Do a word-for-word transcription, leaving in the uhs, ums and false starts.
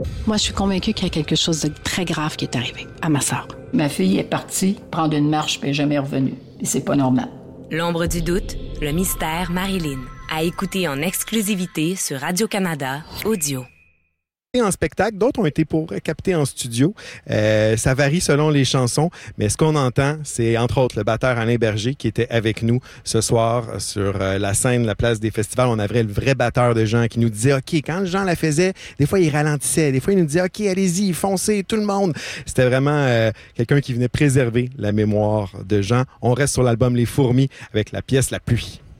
Moi, je suis convaincue qu'il y a quelque chose de très grave qui est arrivé à ma sœur. Ma fille est partie prendre une marche puis elle n'est jamais revenue. Et c'est pas normal. L'ombre du doute, le mystère Marilyn. À écouter en exclusivité sur Radio-Canada Audio. En spectacle, d'autres ont été pour capter en studio. Euh, ça varie selon les chansons, mais ce qu'on entend, c'est entre autres le batteur Alain Berger qui était avec nous ce soir sur euh, la scène, la place des festivals. On avait le vrai batteur de Jean qui nous disait, OK, quand Jean la faisait, des fois il ralentissait, des fois il nous disait, OK, allez-y, foncez, tout le monde. C'était vraiment euh, quelqu'un qui venait préserver la mémoire de Jean. On reste sur l'album Les Fourmis avec la pièce La Pluie.